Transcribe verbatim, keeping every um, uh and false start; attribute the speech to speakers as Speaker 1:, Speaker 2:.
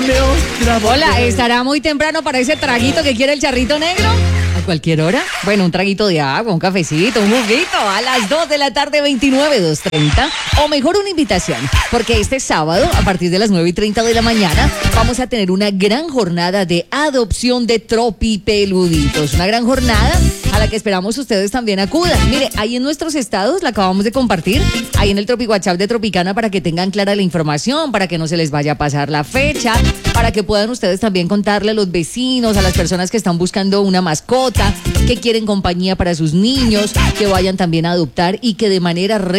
Speaker 1: Hola, ¿estará muy temprano para ese traguito que quiere el charrito negro? ¿A cualquier hora? Bueno, un traguito de agua, un cafecito, un juguito a las dos de la tarde, veintinueve, dos treinta. O mejor una invitación, porque este sábado, a partir de las nueve y treinta de la mañana, vamos a tener una gran jornada de adopción de tropipeluditos. Una gran jornada a la que esperamos ustedes también acudan. Mire, ahí en nuestros estados, la acabamos de compartir, ahí en el Tropi WhatsApp de Tropicana, para que tengan clara la información, para que no se les vaya a pasar la fecha, para que puedan ustedes también contarle a los vecinos, a las personas que están buscando una mascota, que quieren compañía para sus niños, que vayan también a adoptar y que de manera